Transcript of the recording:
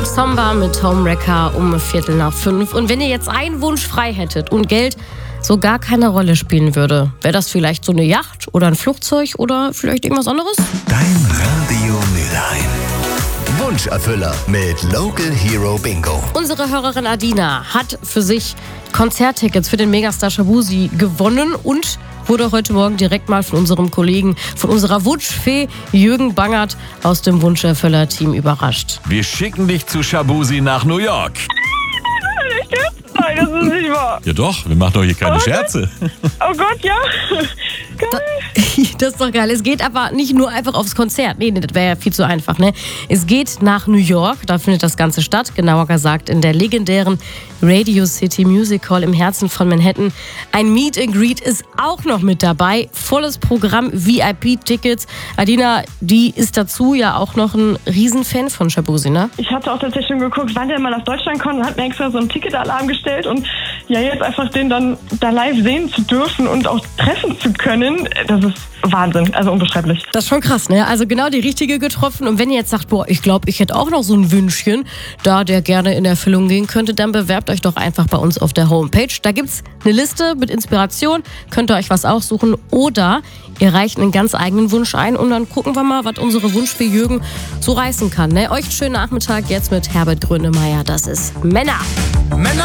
Samba mit Homewrecker um 4:45. Und wenn ihr jetzt einen Wunsch frei hättet und Geld so gar keine Rolle spielen würde, wäre das vielleicht so eine Yacht oder ein Flugzeug oder vielleicht irgendwas anderes? Dein Radio Mülheim. Wunscherfüller mit Local Hero Bingo. Unsere Hörerin Adina hat für sich Konzerttickets für den Megastar Shaboozey gewonnen und wurde heute Morgen direkt mal von unserem Kollegen, von unserer Wunschfee Jürgen Bangert aus dem Wunscherfüller-Team überrascht. Wir schicken dich zu Shaboozey nach New York. Nein, das ist nicht wahr. Ja doch, wir machen doch hier keine Scherze. Oh Gott, ja. Geil. Das ist doch geil. Es geht aber nicht nur einfach aufs Konzert. Nee, das wäre ja viel zu einfach, ne? Es geht nach New York. Da findet das Ganze statt. Genauer gesagt in der legendären Radio City Music Hall im Herzen von Manhattan. Ein Meet and Greet ist auch noch mit dabei. Volles Programm, VIP-Tickets. Adina, die ist dazu ja auch noch ein Riesenfan von Shaboozey, ne? Ich hatte auch tatsächlich schon geguckt, wann der mal nach Deutschland kommt und hat mir extra so einen Ticketalarm gestellt. Und ja, jetzt einfach den dann da live sehen zu dürfen und auch treffen zu können, das ist Wahnsinn, also unbeschreiblich. Das ist schon krass, ne? Also genau die richtige getroffen. Und wenn ihr jetzt sagt, boah, ich glaube, ich hätte auch noch so ein Wünschchen, da der gerne in Erfüllung gehen könnte, dann bewerbt euch doch einfach bei uns auf der Homepage. Da gibt's eine Liste mit Inspiration, könnt ihr euch was aussuchen oder ihr reicht einen ganz eigenen Wunsch ein und dann gucken wir mal, was unsere Wunschfee Jürgen so reißen kann, ne? Euch einen schönen Nachmittag jetzt mit Herbert Grönemeyer. Das ist Männer.